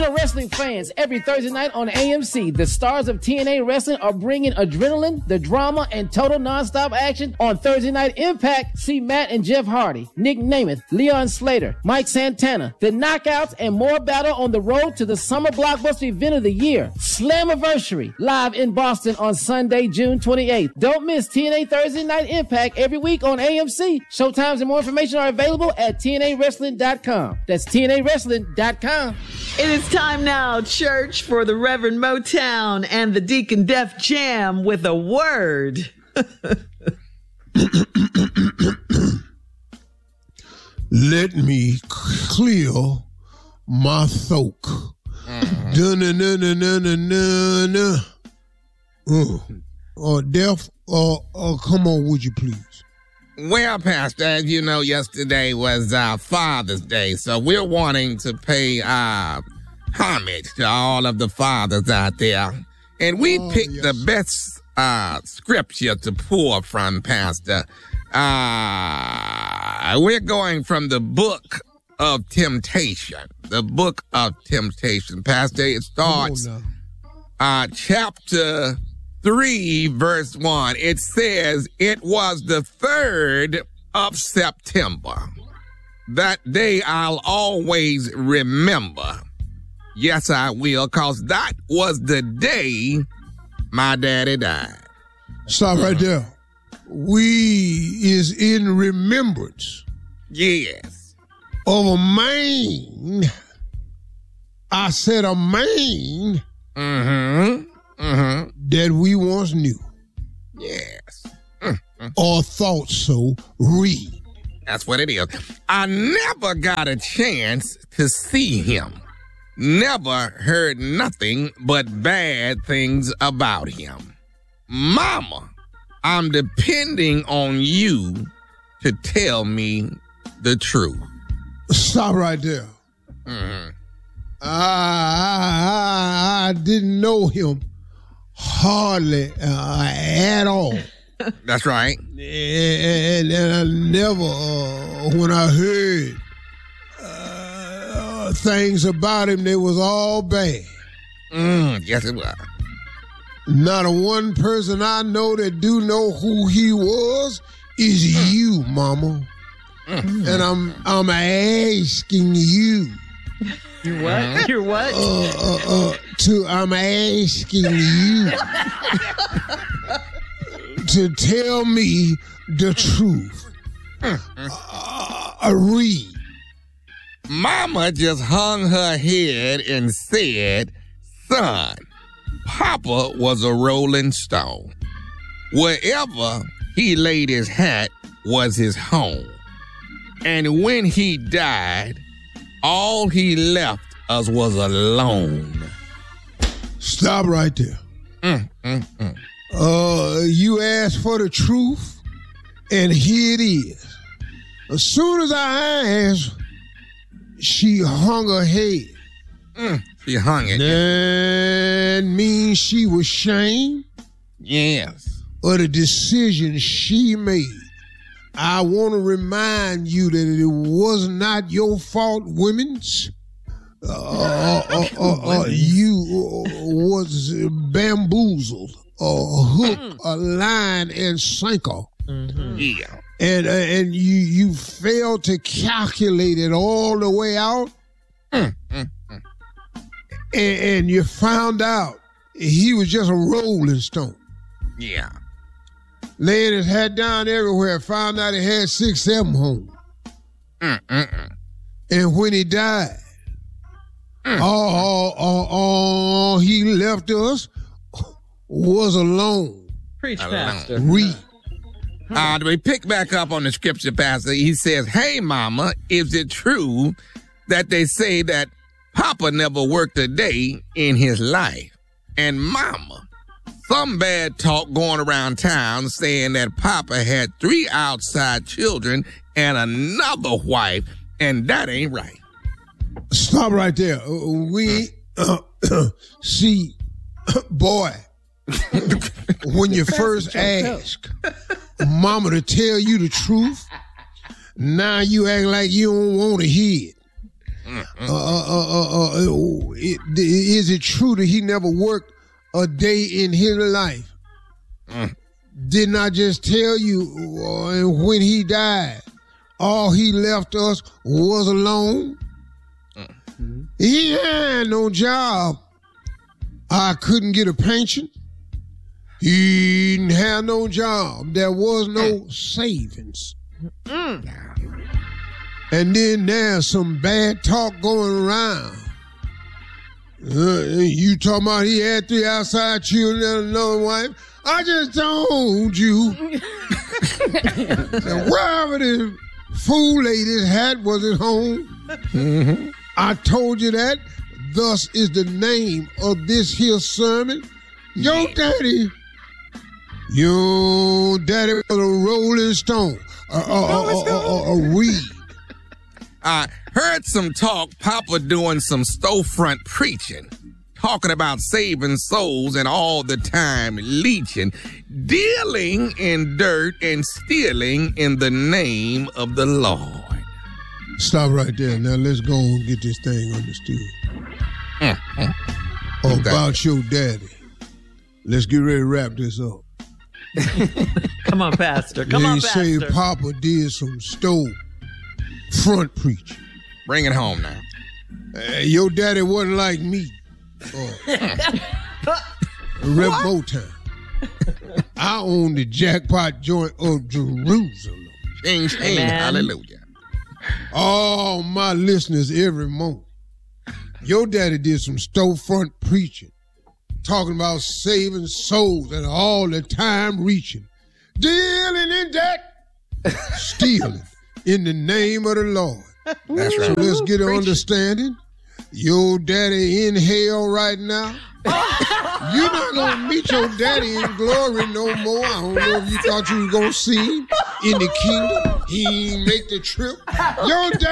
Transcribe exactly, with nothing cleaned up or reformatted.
Wrestling fans, every Thursday night on A M C, the stars of T N A Wrestling are bringing adrenaline, the drama, and total nonstop action on Thursday Night Impact. See Matt and Jeff Hardy, Nick Namath, Leon Slater, Mike Santana, the Knockouts, and more battle on the road to the summer blockbuster event of the year, Slammiversary, live in Boston on Sunday, June twenty-eighth. Don't miss T N A Thursday Night Impact every week on A M C. Showtimes and more information are available at T N A wrestling dot com. That's T N A wrestling dot com. It is time now, church, for the Reverend Motown and the Deacon Def Jam with a word. Let me clear my throat. Mm-hmm. Dun-dun-dun-dun-dun-dun-dun. Uh, uh, Def, uh, uh, come on, would you please? Well, Pastor, as you know, yesterday was uh, Father's Day, so we're wanting to pay uh, homage to all of the fathers out there. And we oh, picked yes. the best uh, scripture to pull from, Pastor. Uh, we're going from the book of temptation. The book of temptation, Pastor. It starts uh, chapter three, verse one. It says, it was the third of September. That day I'll always remember. Yes, I will, because that was the day my daddy died. Stop right there. We is in remembrance. Yes. Of a man. I said a man. Mm-hmm. Mm-hmm. That we once knew. Yes. Mm-hmm. Or thought so. Read. That's what it is. I never got a chance to see him. Never heard nothing but bad things about him. Mama, I'm depending on you to tell me the truth. Stop right there. Mm-hmm. I, I, I didn't know him hardly uh, at all. That's right. And, and I never, uh, when I heard uh, things about him, they was all bad. Mm, yes, it was. Not a one person I know that do know who he was is mm. you, Mama. Mm. And I'm I'm asking you. You're what? Uh-huh. You're what? Uh, uh, uh, to I'm asking you to tell me the truth. Uh, uh, read. Mama just hung her head and said, son, Papa was a rolling stone. Wherever he laid his hat was his home. And when he died, all he left us was alone. Stop right there. Mm, mm, mm. Uh, you asked for the truth, and here it is. As soon as I asked, she hung her head. Mm, she hung it. That means she was ashamed. Yes. Of the decision she made. I want to remind you that it was not your fault, women's. Uh, uh, uh, uh, uh, you uh, was bamboozled, uh, hook, mm. a line, and sinker. Mm-hmm. Yeah. And uh, and you you failed to calculate it all the way out, mm, mm, mm. And, and you found out he was just a rolling stone. Yeah. Laying his head down everywhere, found out he had six, seven homes. Mm, mm, mm. And when he died, mm. all, all, all, all he left us was alone. Preach, Pastor. Read. Uh, we pick back up on the scripture, Pastor. He says, hey, Mama, is it true that they say that Papa never worked a day in his life? And Mama, some bad talk going around town saying that Papa had three outside children and another wife, and that ain't right. Stop right there. We, uh, see, boy, when you first ask Mama to tell you the truth, now you act like you don't want to hear it. Uh, uh, uh, uh, uh, it, is it true that he never worked a day in his life? Mm. Didn't I just tell you uh, when he died, all he left us was alone? Mm-hmm. He had no job. I couldn't get a pension. He didn't have no job. There was no savings. Mm. And then there's some bad talk going around. Uh, you talking about he had three outside children and another wife? I just told you. That wherever the fool lady's hat was at home, mm-hmm. I told you that. Thus is the name of this here sermon. Your daddy, your daddy was a Rolling Stone, a, a, a, a, a, a reed. I heard some talk, Papa doing some storefront preaching, talking about saving souls and all the time leeching, dealing in dirt and stealing in the name of the Lord. Stop right there. Now let's go and get this thing understood. Mm-hmm. About your daddy. Let's get ready to wrap this up. Come on, Pastor. Come they on, Pastor. They say Papa did some stove front preaching. Bring it home now. Uh, your daddy wasn't like me. Uh, Rep Motown. I own the jackpot joint of Jerusalem. Ching, ching, hallelujah. All my listeners every month. Your daddy did some storefront preaching, talking about saving souls and all the time reaching, dealing in debt, stealing in the name of the Lord. That's right. So let's get an understanding. Your daddy in hell right now. You're not going to meet your daddy in glory no more. I don't know if you thought you were going to see him in the kingdom. He ain't make the trip. Your daddy